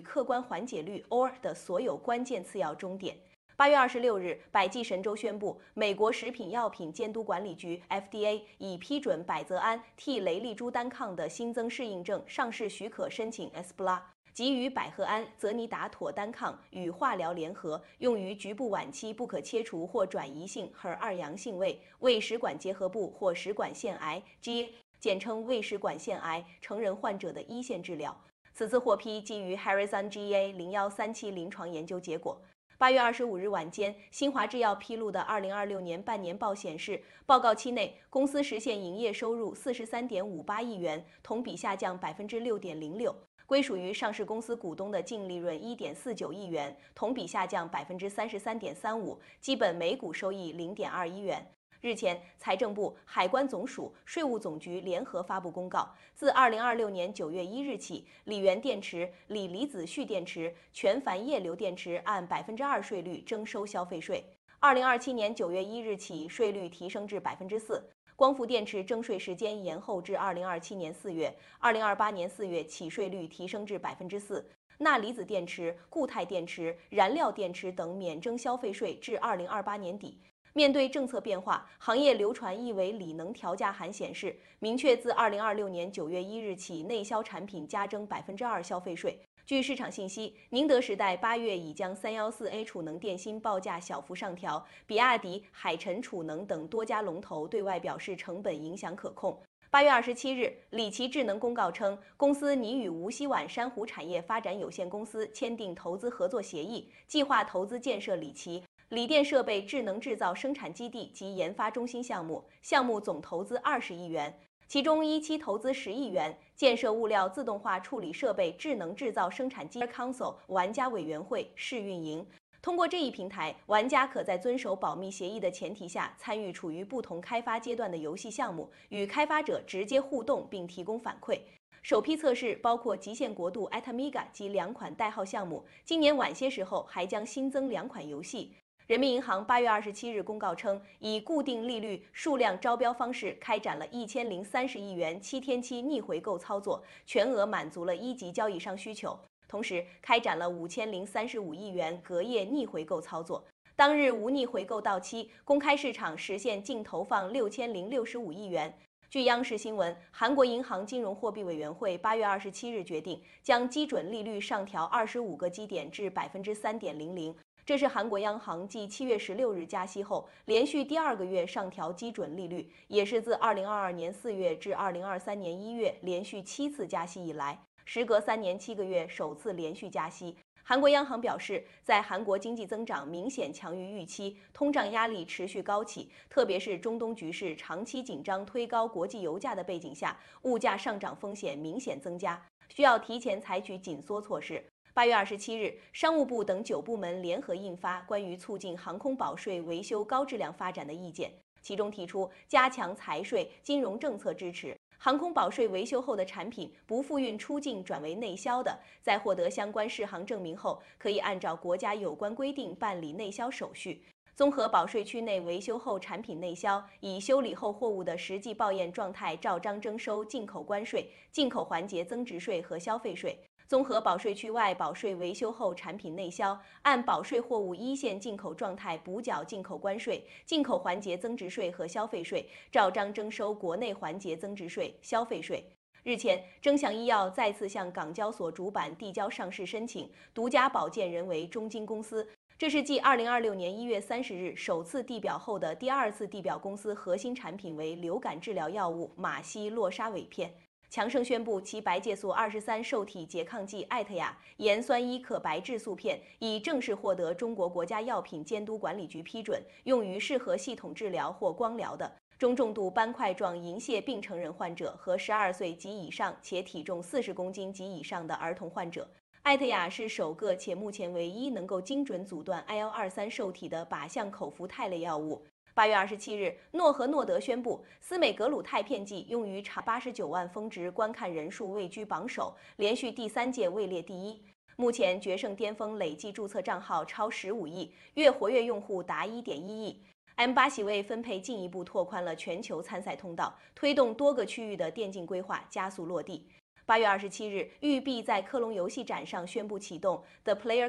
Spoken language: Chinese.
与客观缓解率 OR 的所有关键次要终点。8月26日，百济神州宣布，美国食品药品监督管理局 FDA 已批准百泽安替雷利珠单抗的新增适应症上市许可申请 ESPLA。即与百合胺、泽尼达妥单抗与化疗联合，用于局部晚期不可切除或转移性 HER2 阳性胃食管结核部或食管腺癌 （GA） 简称胃食管腺癌成人患者的一线治疗。此次获批基于 Harrison GA0137 临床研究结果。8月25日晚间，新华制药披露的2026年半年报显示，报告期内公司实现营业收入43.58亿元，同比下降6.06%。归属于上市公司股东的净利润1.49亿元，同比下降33.35%，基本每股收益0.21元。日前，财政部、海关总署、税务总局联合发布公告，自2026年9月1日起，锂源电池、锂离子蓄电池、全钒液流电池按2%税率征收消费税。2027年9月1日起，税率提升至4%。光伏电池征税时间延后至2027年4月，2028年4月起税率提升至4%。钠离子电池、固态电池、燃料电池等免征消费税至2028年底。面对政策变化，行业流传一为锂能调价函显示，明确自2026年9月1日起，内销产品加征2%消费税。据市场信息，宁德时代8月已将314A 储能电芯报价小幅上调，比亚迪、海辰储能等多家龙头对外表示成本影响可控。8月27日，理奇智能公告称，公司拟与无锡皖珊瑚产业发展有限公司签订投资合作协议，计划投资建设理奇锂电设备智能制造生产基地及研发中心项目，项目总投资20亿元。其中一期投资10亿元，建设物料自动化处理设备智能制造生产基地 Council 玩家委员会试运营。通过这一平台，玩家可在遵守保密协议的前提下，参与处于不同开发阶段的游戏项目，与开发者直接互动并提供反馈。首批测试包括极限国度 Atamiga 及2款代号项目，今年晚些时候还将新增2款游戏。人民银行8月27日公告称，以固定利率数量招标方式开展了1030亿元7天期逆回购操作，全额满足了一级交易商需求。同时，开展了5035亿元隔夜逆回购操作。当日无逆回购到期，公开市场实现净投放6065亿元。据央视新闻，韩国银行金融货币委员会8月27日决定将基准利率上调25个基点至3.00%。这是韩国央行继7月16日加息后，连续第2个月上调基准利率，也是自2022年4月至2023年1月连续7次加息以来，时隔3年7个月首次连续加息。韩国央行表示，在韩国经济增长明显强于预期，通胀压力持续高企，特别是中东局势长期紧张推高国际油价的背景下，物价上涨风险明显增加，需要提前采取紧缩措施。8月27日，商务部等9部门联合印发关于促进航空保税维修高质量发展的意见，其中提出加强财税、金融政策支持。航空保税维修后的产品不复运出境转为内销的，在获得相关适航证明后，可以按照国家有关规定办理内销手续。综合保税区内维修后产品内销，以修理后货物的实际报验状态照章征收进口关税、进口环节增值税和消费税。综合保税区外保税维修后产品内销，按保税货物一线进口状态补缴进口关税、进口环节增值税和消费税，照章征收国内环节增值税、消费税。日前，臻祥医药再次向港交所主板递交上市申请，独家保荐人为中金公司。这是继2026年1月30日首次递表后的第2次递表，公司核心产品为流感治疗药物马西洛沙韦片。强生宣布，其白介素23受体拮抗剂艾特雅盐酸伊可白质素片已正式获得中国国家药品监督管理局批准，用于适合系统治疗或光疗的中重度斑块状银屑病成人患者和12岁及以上且体重40公斤及以上的儿童患者。艾特雅是首个且目前唯一能够精准阻断 IL-23受体的靶向口服肽类药物。8月27日，诺和诺德宣布，司美格鲁肽片剂用于查89万峰值观看人数位居榜首，连续第3届位列第1。目前，决胜巅峰累计注册账号超15亿，月活跃用户达1.1亿。M8席位分配进一步拓宽了全球参赛通道，推动多个区域的电竞规划加速落地。 8月27日，育碧在科隆游戏展上宣布启动 The Player